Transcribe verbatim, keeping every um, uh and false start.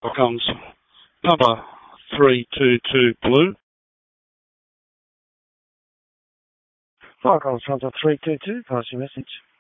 Comes number three two two blue. Falcons number three two two, pass your message.